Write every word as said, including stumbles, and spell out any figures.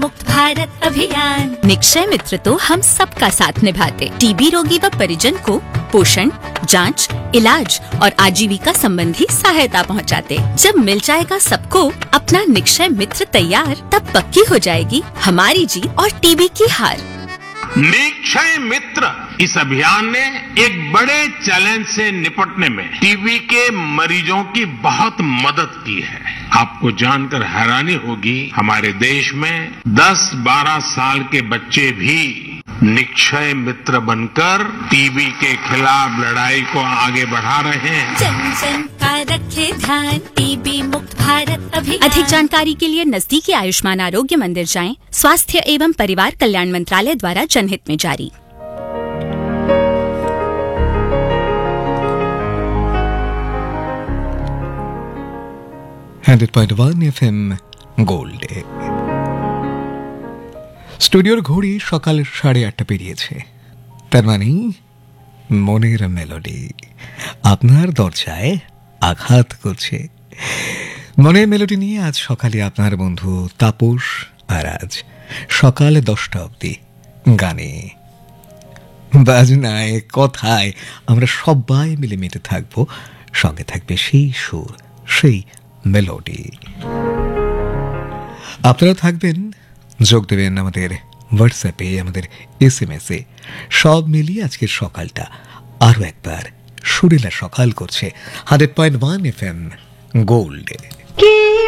मुक्त भारत अभियान। निक्षय मित्र तो हम सबका साथ निभाते, टीबी रोगी व परिजन को पोषण, जांच, इलाज और आजीविका संबंधी सहायता पहुंचाते। जब मिल जाएगा सबको अपना निक्षय मित्र तैयार, तब पक्की हो जाएगी हमारी जीत और टीबी की हार। निक्षय मित्र इस अभियान ने एक बड़े चैलेंज से निपटने में टीबी के मरीजों की बहुत मदद की है। आपको जानकर हैरानी होगी, हमारे देश में दस बारह साल के बच्चे भी निक्षय मित्र बनकर टीबी के खिलाफ लड़ाई को आगे बढ़ा रहे हैं। जन जन का रखे ध्यान, टीबी मुक्त भारत अभियान। अधिक जानकारी के लिए नजदीकी आयुष्मान आरोग्य मंदिर जाएं। स्वास्थ्य एवं परिवार कल्याण मंत्रालय द्वारा जनहित में जारी। Hundred point one F M gold. স্টুডিওর ঘড়ি সকাল সাড়ে আটটা পেরিয়েছে, তার মানে মনের মেলোডি আপনার দরজায় আঘাত করছে। মনের মেলোডি নিয়ে আজ সকালে আপনার বন্ধু তাপস আর আজ সকাল দশটা অবধি গানে বাজনায় কথায় আমরা সবাই মিলে মেতে থাকবো, সঙ্গে থাকবে সেই সুর, সেই মেলোডি। আপনারা থাকবেন, যোগ দেবেন আমাদের হোয়াটসঅ্যাপে, আমাদের এস এম এস এ। সব মিলিয়ে আজকের সকালটা আরো একবার সুরেলা সকাল করছে hundred point one F M gold.